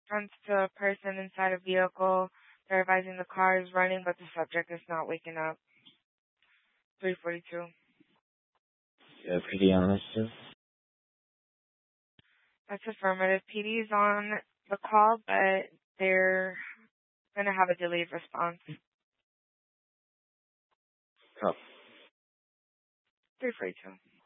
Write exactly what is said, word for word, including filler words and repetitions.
Front to a person inside a vehicle. They're advising the car is running, but the subject is not waking up. three forty-two. Yeah, P D on this too? That's affirmative. P D is on the call, but they're going to have a delayed response. Oh. three forty-two.